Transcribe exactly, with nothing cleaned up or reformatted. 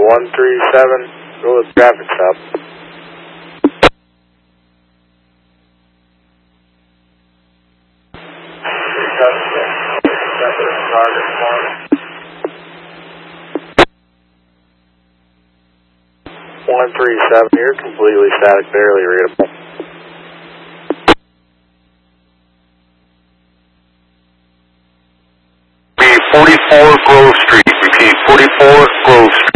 one three seven, go with traffic stop. one three seven, you're completely static, barely readable. forty-four Grove Street, repeat, forty-four Grove Street.